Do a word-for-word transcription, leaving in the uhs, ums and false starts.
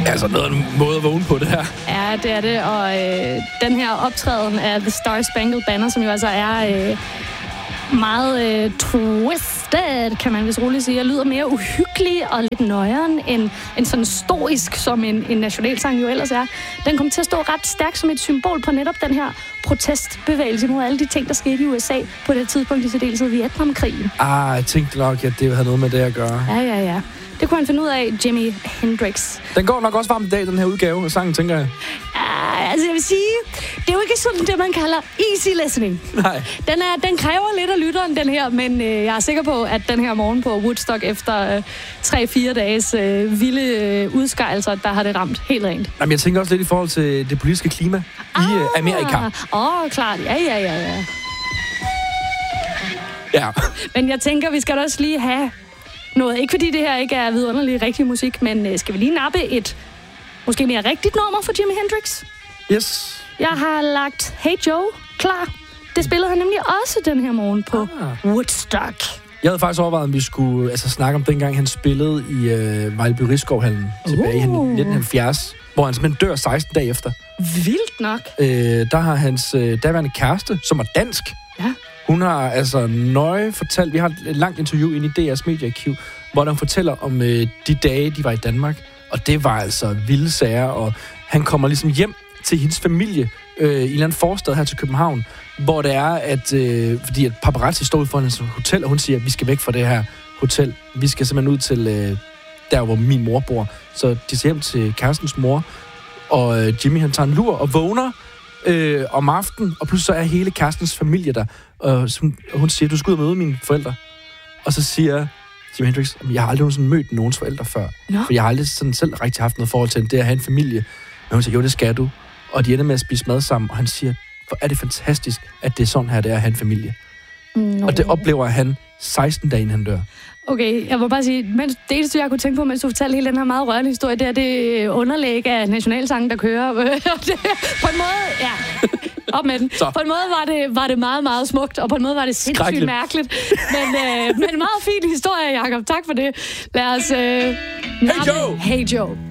Altså noget af en måde at vågne på det her. Ja, det er det. Og øh, den her optræden af The Star Spangled Banner, som jo altså er øh, meget øh, twisted, kan man vist roligt sige, og lyder mere uhyggelig og lidt nøjeren end, end sådan stoisk, som en, en nationalsang jo ellers er. Den kom til at stå ret stærkt som et symbol på netop den her protestbevægelse mod alle de ting, der skete i U S A på det tidspunkt i særdeleshed Vietnamkrigen. Ah, jeg tænkte nok, at det havde noget med det at gøre. Ja, ja, ja. Det kunne han finde ud af, Jimi Hendrix. Den går nok også varmt i dag, den her udgave af sangen, tænker jeg. Uh, altså, jeg vil sige, det er jo ikke sådan det, man kalder easy listening. Nej. Den, er, den kræver lidt af lytteren, den her, men øh, jeg er sikker på, at den her morgen på Woodstock, efter øh, tre-fire dages øh, vilde øh, udskejelser, der har det ramt helt rent. Jamen, jeg tænker også lidt i forhold til det politiske klima ah, i øh, Amerika. Åh, oh, klart. Ja, ja, ja, ja. Ja. Men jeg tænker, vi skal da også lige have noget. Ikke fordi det her ikke er vidunderlig rigtig musik, men øh, skal vi lige nappe et måske mere rigtigt nummer for Jimi Hendrix? Yes. Jeg har lagt Hey Joe klar. Det spillede han nemlig også den her morgen på ah. Woodstock. Jeg havde faktisk overvejet, om vi skulle altså, snakke om dengang, han spillede i øh, Vejleby Rigskovhallen tilbage uh. i nitten halvfjerds, hvor han simpelthen dør seksten dage efter. Vildt nok. Øh, der har hans øh, daværende kæreste, som er dansk, ja. Hun har altså nøje fortalt, vi har et langt interview inde i D R's mediearkiv, hvor han fortæller om øh, de dage, de var i Danmark. Og det var altså vilde sager, og han kommer ligesom hjem til hendes familie øh, i en eller anden forstad her til København, hvor det er, at øh, fordi at paparazzi står ud foran hans hotel, og hun siger, at vi skal væk fra det her hotel. Vi skal simpelthen ud til øh, der, hvor min mor bor. Så de ser hjem til kærestens mor, og øh, Jimmy han tager en lur og vågner øh, om aftenen, og pludselig så er hele kærestens familie der. Og hun, og hun siger, du skal ud og møde mine forældre. Og så siger Jimi Hendrix, jeg har aldrig nogensinde mødt nogens forældre før. No. For jeg har aldrig sådan selv rigtig haft noget forhold til det at have en familie. Men hun siger, jo, det skal du. Og de ender med at spise mad sammen, og han siger, hvor er det fantastisk, at det er sådan her, det er at have en familie. No. Og det oplever han seksten dage, inden han dør. Okay, jeg må bare sige, mens det eneste, jeg kunne tænke på, mens du fortalte hele den her meget rørende historie, det er det underlæg af nationalsangen, der kører. På en måde, ja, op med den. Så. På en måde var det, var det meget, meget smukt, og på en måde var det sindssygt mærkeligt. Men, øh, men en meget fin historie, Jacob. Tak for det. Lad os... Øh, hey Joe! Hey Joe!